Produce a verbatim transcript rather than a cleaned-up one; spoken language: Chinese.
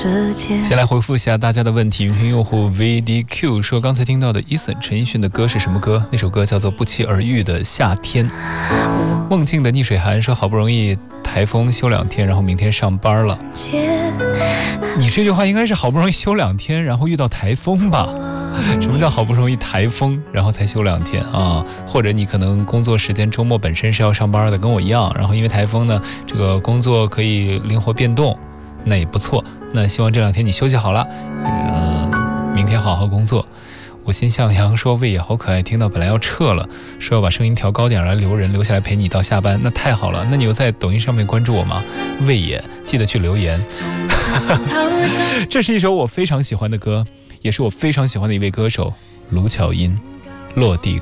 先来回复一下大家的问题。云听用户 V D Q 说，刚才听到的 Eason 陈奕迅的歌是什么歌？那首歌叫做不期而遇的夏天。梦境的逆水寒说，好不容易台风休两天，然后明天上班了。你这句话应该是好不容易休两天，然后遇到台风吧？什么叫好不容易台风然后才休两天啊？或者你可能工作时间周末本身是要上班的，跟我一样，然后因为台风呢，这个工作可以灵活变动，那也不错。那希望这两天你休息好了，呃，明天好好工作。我心向阳说，魏野好可爱，听到本来要撤了，说要把声音调高点来留人，留下来陪你到下班，那太好了。那你有在抖音上面关注我吗？魏野，记得去留言。这是一首我非常喜欢的歌，也是我非常喜欢的一位歌手卢巧音，落地